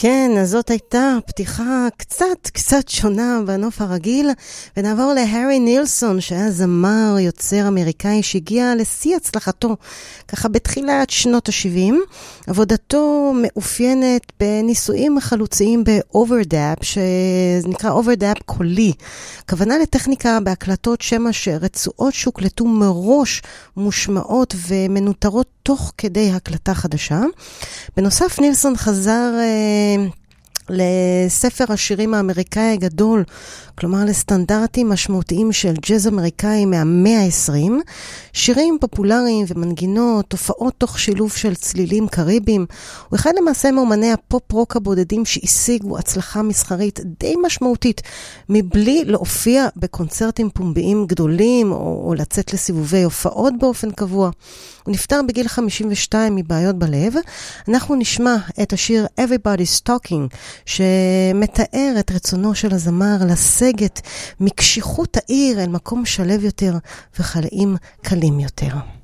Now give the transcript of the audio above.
כן, אז זאת הייתה פתיחה קצת שונה בנוף הרגיל, ונעבור להרי נילסון, שהיה זמר יוצר אמריקאי שהגיע לשיא הצלחתו, ככה בתחילת שנות ה-70. עבודתו מאופיינת בניסויים חלוציים באוברדאפ, שנקרא אוברדאפ קולי. כוונה לטכניקה בהקלטות שמע שרצועות שהוקלטו מראש מושמעות ומנותרות תוך כדי הקלטה חדשה. בנוסף, נילסון חזר לספר השירים האמריקאי הגדול, כלומר לסטנדרטים משמעותיים של ג'אז אמריקאי מהמאה ה-20, שירים פופולריים ומנגינות, תופעות תוך שילוב של צלילים קריביים. הוא אחד למעשה מאומני הפופ-רוק הבודדים שהשיגו הצלחה מסחרית די משמעותית, מבלי להופיע בקונצרטים פומביים גדולים או לצאת לסיבובי הופעות באופן קבוע. הוא נפטר בגיל 52 מבעיות בלב. אנחנו נשמע את השיר Everybody's Talking, שמתאר את רצונו של הזמר לסגת מקשיחות העיר אל מקום שלב יותר וחלאים קלים יותר.